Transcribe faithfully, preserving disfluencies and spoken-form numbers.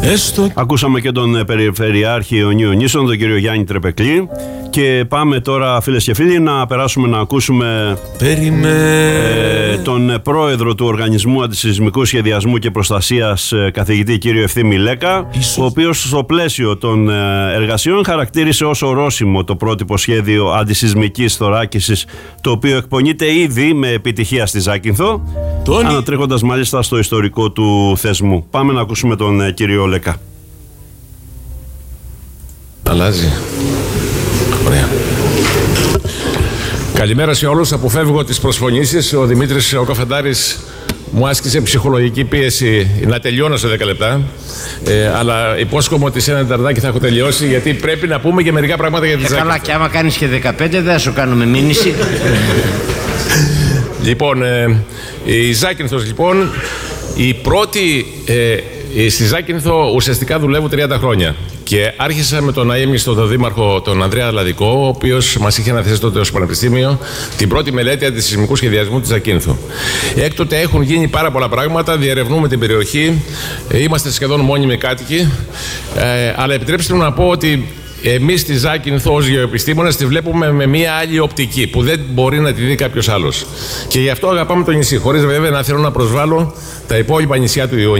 Έστω... Ακούσαμε και τον Περιφερειάρχη Ιωνίων Νήσων, τον κύριο Γιάννη Τρεπεκλή. Και πάμε τώρα, φίλες και φίλοι, να περάσουμε να ακούσουμε ε, τον πρόεδρο του Οργανισμού Αντισυσμικού Σχεδιασμού και Προστασίας, καθηγητή κύριο Ευθύμη Λέκα, Ίσως... ο οποίος στο πλαίσιο των εργασιών χαρακτήρισε ως ορόσημο το πρότυπο σχέδιο αντισυσμικής θωράκισης, το οποίο εκπονείται ήδη με επιτυχία στη Ζάκυνθο, Τόνι... ανατρέχοντας μάλιστα στο ιστορικό του θεσμού. Πάμε να ακούσουμε τον κύριο Λέκα. Αλλάζει. Ωραία. Καλημέρα σε όλους. Αποφεύγω τις προσφωνήσεις. Ο Δημήτρης ο Καφεντάρης μου άσκησε ψυχολογική πίεση να τελειώνω σε δέκα λεπτά. Ε, αλλά υπόσχομαι ότι σε ένα τεταρτάκι θα έχω τελειώσει, γιατί πρέπει να πούμε και μερικά πράγματα για τη Ζάκυνθο. Καλά, και άμα κάνεις και δεκαπέντε δεν θα σου κάνουμε μήνυση. Λοιπόν, ε, η Ζάκυνθος λοιπόν, η πρώτη... Ε, στη Ζάκυνθο ουσιαστικά δουλεύω τριάντα χρόνια και άρχισα με τον αείμνηστο τον δήμαρχο τον Ανδρέα Λαδικό, ο οποίος μας είχε αναθέσει τότε ως πανεπιστήμιο την πρώτη μελέτη αντισυσμικού σχεδιασμού της Ζάκυνθου. Έκτοτε έχουν γίνει πάρα πολλά πράγματα, διερευνούμε την περιοχή, είμαστε σχεδόν μόνιμοι κάτοικοι, ε, αλλά επιτρέψτε μου να πω ότι εμείς στη Ζάκυνθο ως γεωεπιστήμονες τη βλέπουμε με μια άλλη οπτική που δεν μπορεί να τη δει κάποιος άλλος. Και γι' αυτό αγαπάμε το νησί, χωρίς βέβαια να θέλω να προσβάλλω τα υπόλοιπα νησιά του Ιωνίου.